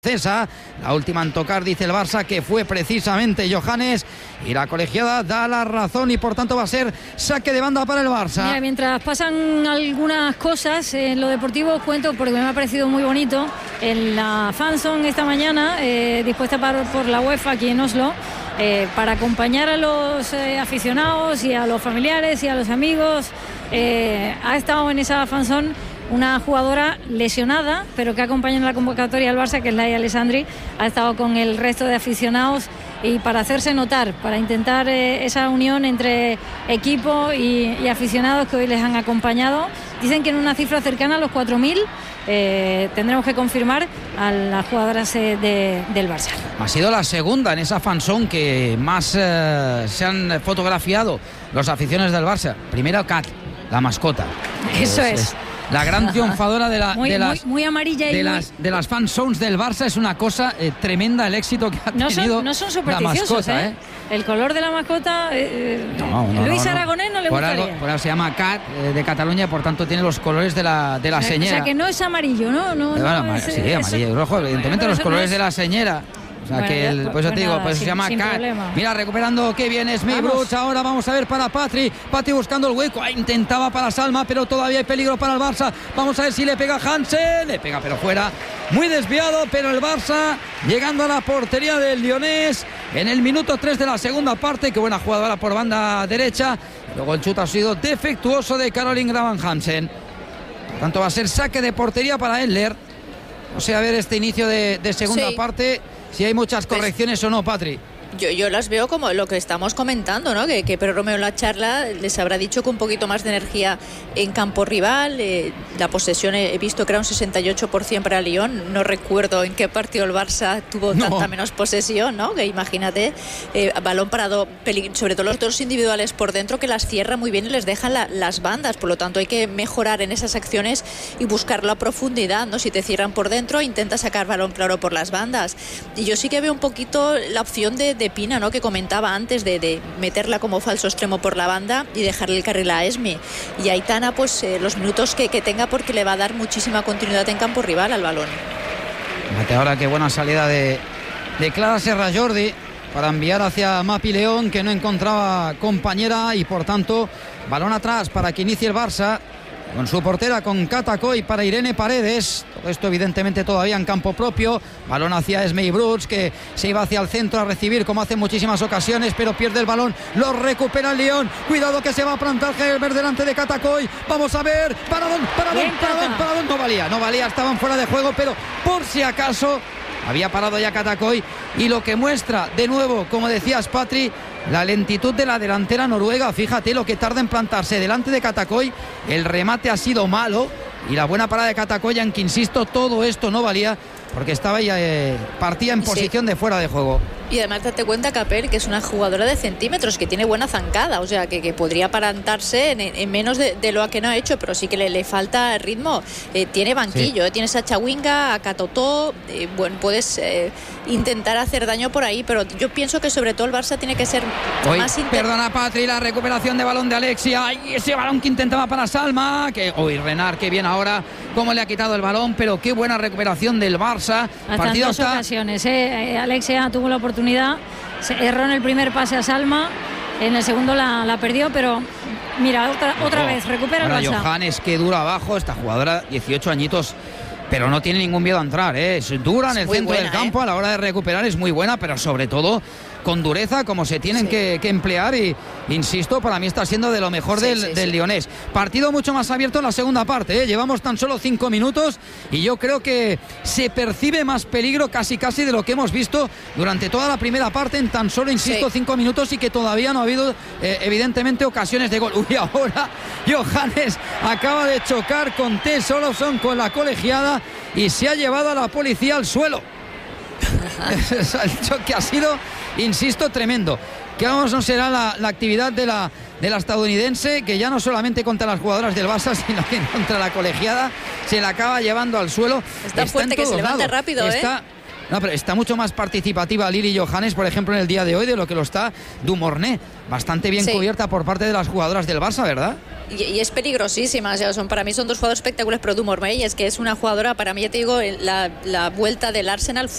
Cesa, la última en tocar, dice el Barça, que fue precisamente Johannes, y la colegiada da la razón y por tanto va a ser saque de banda para el Barça. Mira, mientras pasan algunas cosas en lo deportivo, os cuento, porque me ha parecido muy bonito, en la fanzone esta mañana, dispuesta por la UEFA aquí en Oslo, para acompañar a los aficionados y a los familiares y a los amigos. Ha estado en esa fanzone una jugadora lesionada, pero que acompaña en la convocatoria al Barça, que es Laia Alessandri. Ha estado con el resto de aficionados y para hacerse notar, para intentar esa unión entre equipo y aficionados que hoy les han acompañado. Dicen que en una cifra cercana a los 4.000. Tendremos que confirmar a las jugadoras del Barça. Ha sido la segunda en esa fanzone que más se han fotografiado los aficionados del Barça. Primero Kat, la mascota. Eso es. La gran triunfadora muy amarilla y de las fanzones del Barça. Es una cosa tremenda el éxito que ha tenido. No son supersticiosos, la mascota, El color de la mascota, Luis Aragonés no le gustaría. Por ahora se llama Cat de Cataluña, por tanto tiene los colores de la señora. O sea que no es amarillo, ¿no? Sí, amarillo y rojo, evidentemente los colores de la señora. O sea, bueno, pues te digo, pues se llama Kat. Mira, recuperando, qué bien es Bruch. Ahora vamos a ver para Patri buscando el hueco. Intentaba para Salma, pero todavía hay peligro para el Barça. Vamos a ver si le pega Hansen. Le pega, pero fuera. Muy desviado, pero el Barça llegando a la portería del Lyonés en el minuto 3 de la segunda parte. Qué buena jugadora por banda derecha. Luego el chute ha sido defectuoso de Caroline Graban Hansen. Por tanto, va a ser saque de portería para Edler. No sé, a ver este inicio de segunda parte, si hay muchas correcciones o no, Patri. Yo las veo como lo que estamos comentando, ¿no? Que Pedro Romeo en la charla les habrá dicho que un poquito más de energía en campo rival. La posesión he visto que era un 68% para Lyon. No recuerdo en qué partido el Barça tuvo tanta menos posesión, ¿no? Que imagínate, balón parado, sobre todo los dos individuales por dentro, que las cierra muy bien y les dejan las bandas. Por lo tanto, hay que mejorar en esas acciones y buscar la profundidad, ¿no? Si te cierran por dentro, intenta sacar balón claro por las bandas. Y yo sí que veo un poquito la opción de Pina, ¿no? Que comentaba antes de meterla como falso extremo por la banda y dejarle el carril a Esme. Y Aitana, pues los minutos que tenga, porque le va a dar muchísima continuidad en campo rival al balón. Fíjate ahora qué buena salida de Clara Serra Jordi para enviar hacia Mapi León, que no encontraba compañera, y por tanto balón atrás para que inicie el Barça con su portera, con Catacoy, para Irene Paredes. Todo esto evidentemente todavía en campo propio. Balón hacia Esme Bruch, que se iba hacia el centro a recibir, como hace en muchísimas ocasiones, pero pierde el balón. Lo recupera el Lyon. Cuidado que se va a plantar Gelber delante de Catacoy. Vamos a ver. Paradón. No valía, estaban fuera de juego, pero por si acaso había parado ya Catacoy. Y lo que muestra de nuevo, como decías, Patri, la lentitud de la delantera noruega. Fíjate lo que tarda en plantarse delante de Catacoy. El remate ha sido malo y la buena parada de Catacoy, aunque insisto, todo esto no valía porque estaba ya partía en posición de fuera de juego. Y además date cuenta, Capel, que es una jugadora de centímetros, que tiene buena zancada, o sea que podría parantarse en menos de lo que no ha hecho, pero sí que le falta ritmo. Tiene banquillo, tienes a Chawinga, a Catotó, bueno, puedes intentar hacer daño por ahí, pero yo pienso que sobre todo el Barça tiene que ser más Perdona, Patri, la recuperación de balón de Alexia, y ese balón que intentaba para Salma, Renard, qué bien ahora cómo le ha quitado el balón, pero qué buena recuperación del Barça. Hasta en dos ocasiones, Alexia tuvo la oportunidad, se erró en el primer pase a Salma, en el segundo la perdió, pero mira, otra vez recupera el Barça. Johannes, que dura abajo, esta jugadora, 18 añitos, pero no tiene ningún miedo a entrar, es dura en el centro del campo, a la hora de recuperar es muy buena, pero sobre todo con dureza, como se tienen que emplear, y insisto, para mí está siendo de lo mejor del Lyonés. Partido mucho más abierto en la segunda parte, llevamos tan solo 5 minutos y yo creo que se percibe más peligro casi de lo que hemos visto durante toda la primera parte en tan solo, insisto, 5 minutos, y que todavía no ha habido evidentemente ocasiones de gol. Uy, ahora Johannes acaba de chocar con Tess Olofsson, con la colegiada, y se ha llevado a la policía al suelo. El choque ha sido, insisto, tremendo. Que vamos, no será la actividad de la estadounidense, que ya no solamente contra las jugadoras del Barça, sino que contra la colegiada se la acaba llevando al suelo. Está fuerte, que se levanta rápido, No, pero está mucho más participativa Lili Johannes, por ejemplo, en el día de hoy, de lo que lo está Dumornay. Bastante bien cubierta por parte de las jugadoras del Barça, ¿verdad? Y es peligrosísima, o sea, para mí son dos jugadores espectaculares, pero Dumornay es que es una jugadora, para mí, ya te digo, la vuelta del Arsenal